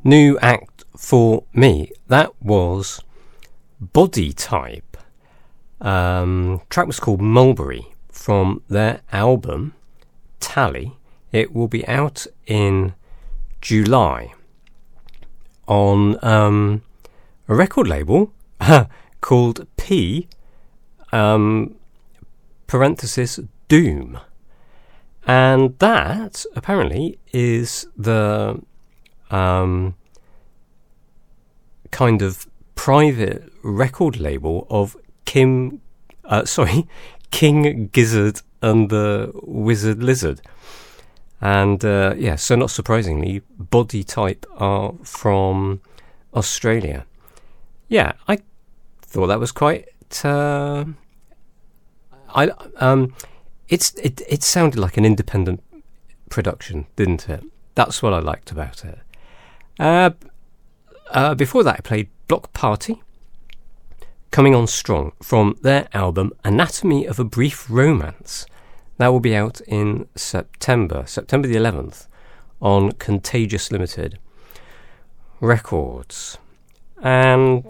New act for me, that was Body Type. Track was called Mulberry from their album Tally. It will be out in July on a record label called P parenthesis Doom, and that apparently is the kind of private record label of King Gizzard and the Wizard Lizard. And so not surprisingly, Body Type are from Australia. Yeah, I thought that was quite it sounded like an independent production, didn't it? That's what I liked about it. Before that, I played Block Party, Coming On Strong, from their album Anatomy of a Brief Romance. That will be out in September the 11th, on Contagious Limited Records. And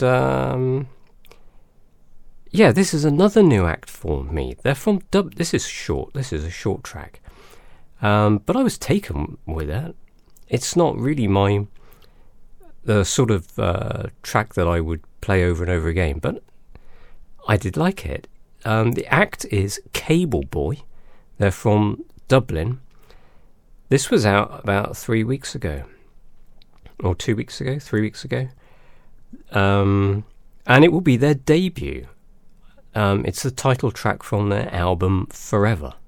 this is another new act for me. They're from This is a short track, but I was taken with it. It's not really the sort of track that I would play over and over again, but I did like it. The act is Cable Boy. They're from Dublin. This was out about 3 weeks ago, or 2 weeks ago, 3 weeks ago, and it will be their debut. It's the title track from their album Forever.